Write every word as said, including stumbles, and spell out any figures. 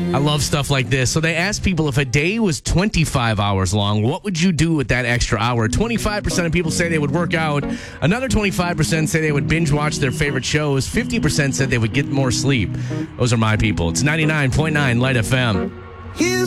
I love stuff like this. So they asked people if a day was twenty-five hours long, what would you do with that extra hour? twenty-five percent of people say they would work out. Another twenty-five percent say they would binge watch their favorite shows. fifty percent said they would get more sleep. Those are my people. It's ninety-nine point nine Light F M. Here's